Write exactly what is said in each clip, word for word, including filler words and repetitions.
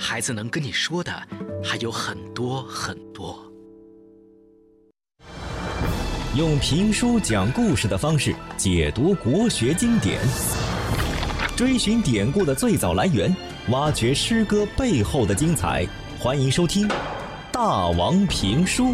孩子能跟你说的还有很多很多。 用评书讲故事的方式解读国学经典，追寻典故的最早来源，挖掘诗歌背后的精彩。欢迎收听《大王评书》。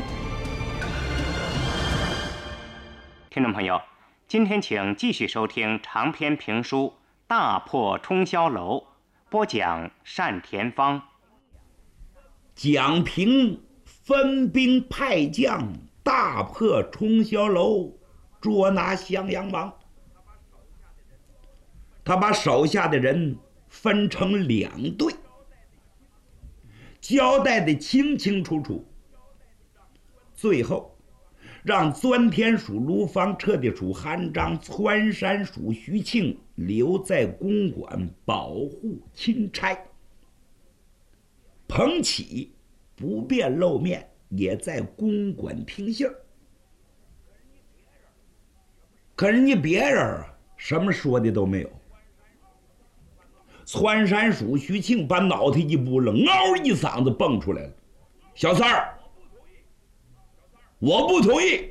听众朋友，今天请继续收听长篇评书《大破冲霄楼》，播讲单田芳。 蒋平分兵派将，大破冲霄楼，捉拿襄阳王。他把手下的人分成两队，交代的清清楚楚。最后让钻天属卢方、彻地属韩章、窜山属徐庆留在公馆保护钦差。彭启不便露面，也在公馆听信儿。可人家别人什么说的都没有。窜山属徐庆把脑袋一拨了，嗷一嗓子蹦出来了：“小三儿，我不同意！”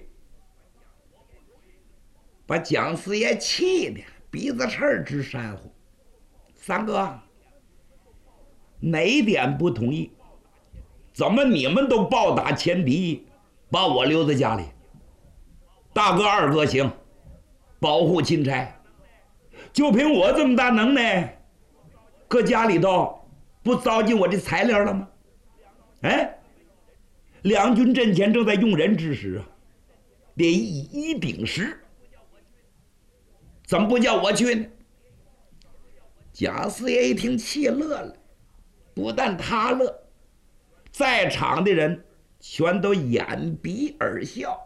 把蒋四爷气的鼻子翅直扇呼。三哥，哪一点不同意？怎么你们都暴打前敌，把我留在家里？大哥二哥行，保护钦差，就凭我这么大能耐，搁家里头不糟践我的材料了吗？哎，两军阵前正在用人之时啊，得以一顶十，怎么不叫我去呢？贾四爷一听气乐了，不但他乐，在场的人全都掩鼻而笑。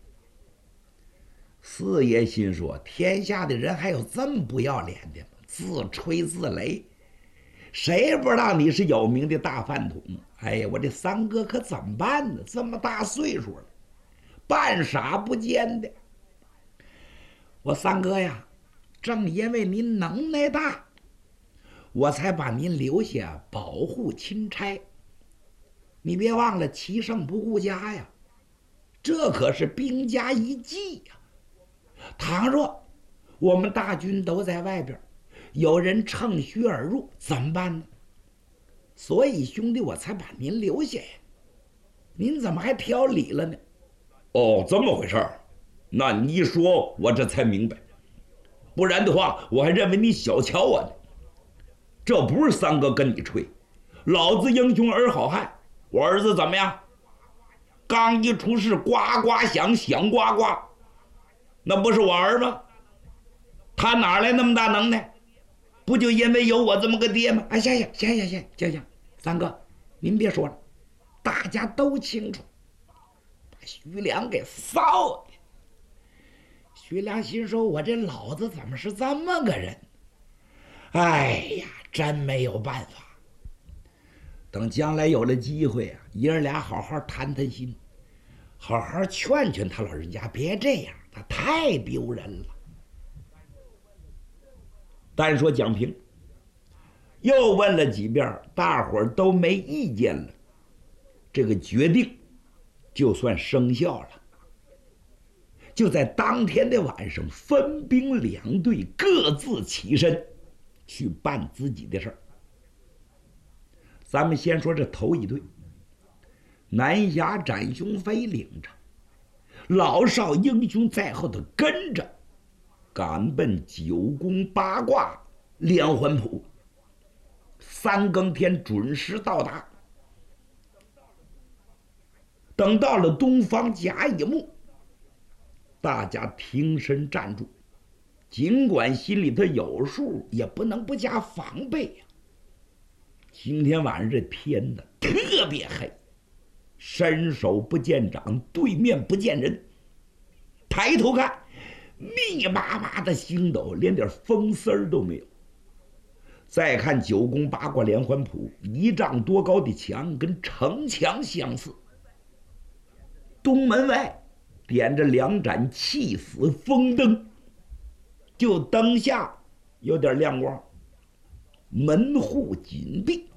四爷心说，天下的人还有这么不要脸的吗？自吹自擂，谁不知道你是有名的大饭桶？哎呀，我这三哥可怎么办呢？这么大岁数了，半傻不奸的。我三哥呀，正因为您能耐大，我才把您留下保护钦差。你别忘了，齐胜不顾家呀，这可是兵家一计呀。倘若我们大军都在外边，有人乘虚而入，怎么办呢？所以兄弟，我才把您留下呀。您怎么还挑理了呢？哦，这么回事儿，那你一说，我这才明白。不然的话，我还认为你小瞧我呢。这不是三哥跟你吹，老子英雄儿好汉。我儿子怎么样？刚一出世，呱呱响，响呱呱，那不是我儿吗？他哪来那么大能耐？不就因为有我这么个爹吗？哎，行行行行行行行，三哥，您别说了，大家都清楚。把徐良给臊的。徐良心说，我这老子怎么是这么个人？哎呀，真没有办法。等将来有了机会啊，爷儿俩好好谈谈心，好好劝劝他老人家，别这样，他太丢人了。单说蒋平，又问了几遍，大伙儿都没意见了，这个决定就算生效了。就在当天的晚上，分兵两队，各自起身去办自己的事儿。咱们先说这头一队，南侠展雄飞领着，老少英雄在后头跟着，赶奔九宫八卦连环谱。三更天准时到达。等到了东方甲乙木，大家挺身站住，尽管心里头有数，也不能不加防备呀。今天晚上这天呢特别黑，伸手不见掌，对面不见人。抬头看，密麻麻的星斗，连点风丝儿都没有。再看九宫八卦连环谱，一丈多高的墙跟城墙相似。东门外点着两盏气死风灯，就灯下有点亮光，门户紧闭。